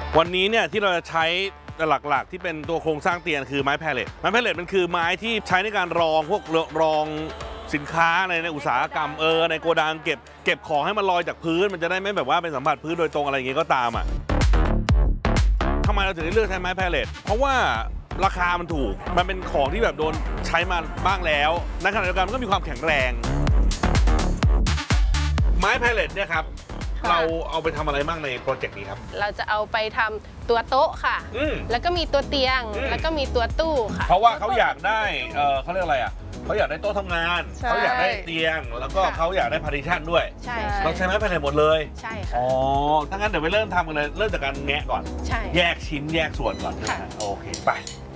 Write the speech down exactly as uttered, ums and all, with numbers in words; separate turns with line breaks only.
วันนี้เนี่ยที่เราจะใช้หลักๆที่เป็นตัวโครงสร้างเตียงคือไม้แพลเลตไม้แพลเลตมันคือไม้ที่ใช้ในการรองพวกรองสินค้าในในอุตสาหกรรมเออในโกดังเก็บเก็บของให้มันลอยจากพื้นมันจะได้ไม่แบบว่าเป็นสัมผัสพื้นโดยตรงอะไรอย่างงี้ก็ตามอ่ะทำไมเราถึงได้เลือกใช้ไม้แพลเลตเพราะว่าราคามันถูกมันเป็นของที่แบบโดนใช้มาบ้างแล้วในขณะเดียวกันมันก็มีความแข็งแรงไม้แพลเลตเนี่ยครับเราเอาไปทำอะไรบ้างในโปรเจกต์นี้ครับ
เราจะเอาไปทำตัวโต๊ะค่ะแล้วก็มีตัวเตียงแล้วก็มีตัวตู้ค่ะ
เพราะว่าเขาอยากได้เออเขาเรียกอะไรอ่ะเขาอยากได้โต๊ะทำงานเขาอยากได้เตียงแล้วก็เขาอยากได้พาร์ติชันด้วย
ใช่
เราใช้ไม้แผ่นหมดเลย
ใช่ค่ะ
อ๋อถ้างั้นเดี๋ยวไปเริ่มทำกันเลยเริ่มจากการแงะก่อน
ใช่
แยกชิ้นแยกส่วนก่อนนะโอเคไป